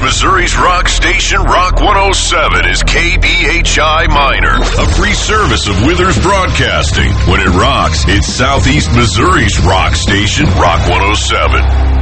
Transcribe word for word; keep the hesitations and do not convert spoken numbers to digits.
Missouri's rock station, Rock one oh seven, is K B H I Minor, a free service of Withers Broadcasting. When it rocks, it's Southeast Missouri's rock station, Rock one oh seven.